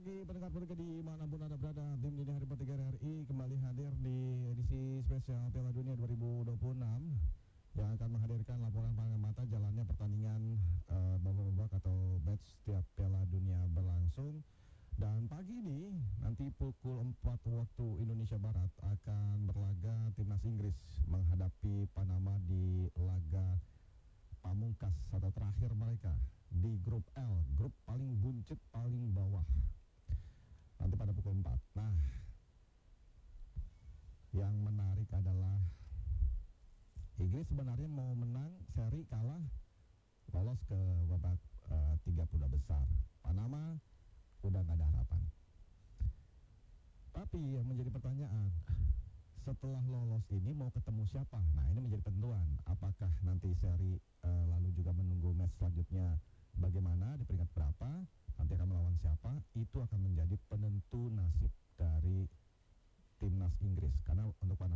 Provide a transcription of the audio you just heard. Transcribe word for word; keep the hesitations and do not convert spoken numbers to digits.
Bagi pendengar-pendengar dimanapun Anda berada, tim Dini Hari Tiga R I kembali hadir di edisi spesial Piala Dunia dua ribu dua puluh enam yang akan menghadirkan laporan pengamatan jalannya pertandingan uh, babak-babak atau match setiap Piala Dunia berlangsung. Dan pagi ini nanti pukul empat waktu Indonesia Barat akan berlaga timnas Inggris menghadapi Panama di laga pamungkas atau terakhir mereka di grup L, grup paling buncit paling bawah. Nanti pada pukul empat. Nah, yang menarik adalah Inggris sebenarnya mau menang, seri kalah, lolos ke babak uh, tiga puluh besar. Panama udah gak ada harapan. Tapi yang menjadi pertanyaan, setelah lolos ini mau ketemu siapa? Nah, ini menjadi penentuan. Apakah nanti seri uh, lalu juga menunggu match selanjutnya bagaimana, di peringkat berapa, nanti akan melawan siapa, itu akan menjadi penentu nasib dari timnas Inggris. Karena untuk pada